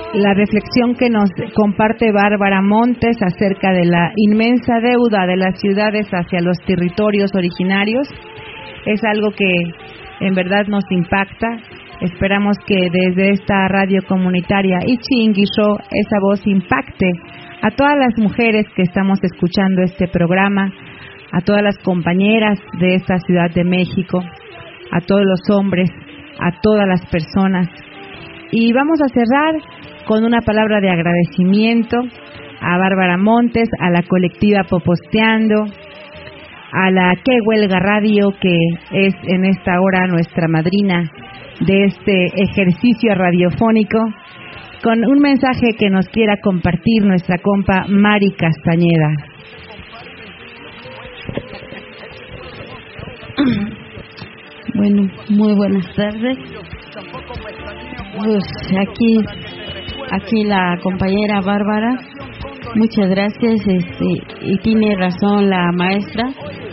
la reflexión que nos comparte Bárbara Montes acerca de la inmensa deuda de las ciudades hacia los territorios originarios es algo que en verdad nos impacta. Esperamos que desde esta radio comunitaria Ichinguisho esa voz impacte a todas las mujeres que estamos escuchando este programa, a todas las compañeras de esta Ciudad de México, a todos los hombres, a todas las personas. Y vamos a cerrar con una palabra de agradecimiento a Bárbara Montes, a la colectiva Poposteando, a la Que Huelga Radio, que es en esta hora nuestra madrina de este ejercicio radiofónico, con un mensaje que nos quiera compartir nuestra compa Mari Castañeda. Bueno, muy buenas tardes. Pues aquí la compañera Bárbara, muchas gracias, y tiene razón la maestra.